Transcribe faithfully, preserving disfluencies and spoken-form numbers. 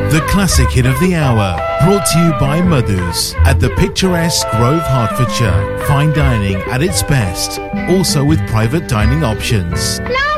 The classic hit of the hour, brought to you by Madhu's at the picturesque Grove, Hertfordshire. Fine dining at its best, also with private dining options. No!